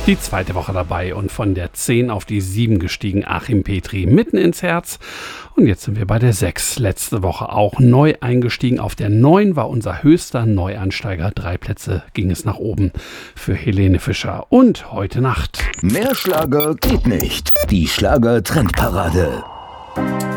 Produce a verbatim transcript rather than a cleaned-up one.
Die zweite Woche dabei und von der zehn auf die sieben gestiegen Achim Petri mitten ins Herz. Und jetzt sind wir bei der sechs. Letzte Woche auch neu eingestiegen. Auf der neun war unser höchster Neuansteiger. Drei Plätze ging es nach oben für Helene Fischer. Und heute Nacht. Mehr Schlager geht nicht. Die Schlager-Trendparade.